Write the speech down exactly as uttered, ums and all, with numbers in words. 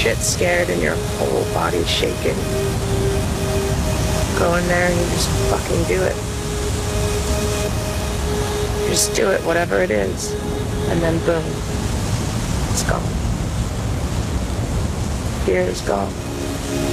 shit scared and your whole body's shaking. Go in there and you just fucking do it. You just do it, whatever it is. And then boom, it's gone. Fear is gone.